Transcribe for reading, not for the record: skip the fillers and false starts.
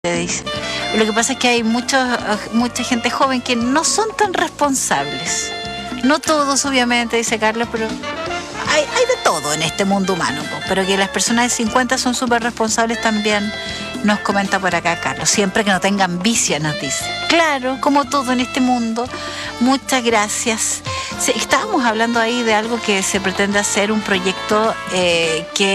dice. Lo que pasa es que hay mucha gente joven que no son tan responsables. No todos, obviamente, dice Carlos, pero hay de todo en este mundo humano, pero que las personas de 50 son súper responsables también, nos comenta por acá Carlos. Siempre que no tengan vicio, nos dice. Claro, como todo en este mundo. Muchas gracias. Sí, estábamos hablando ahí de algo que se pretende hacer, un proyecto que